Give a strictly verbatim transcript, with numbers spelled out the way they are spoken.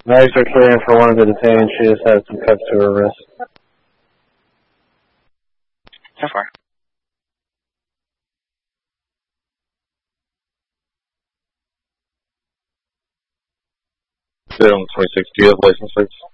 Bags are clearing for one of the detained. She just had some cuts to her wrist. So far. Sit on twenty-six. Do you have license plates?